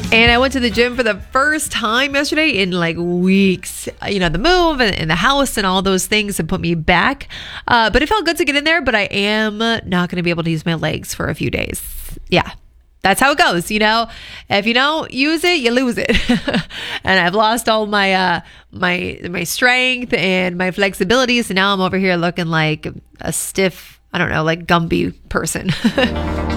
And I went to the gym for the first time yesterday in like weeks. You know, the move and the house and all those things have put me back. But it felt good to get in there, but I am not going to be able to use my legs for a few days. Yeah. That's how it goes, you know. If you don't use it, you lose it. And I've lost all my my strength and my flexibility. So now I'm over here looking like a stiff, I don't know, like Gumby person.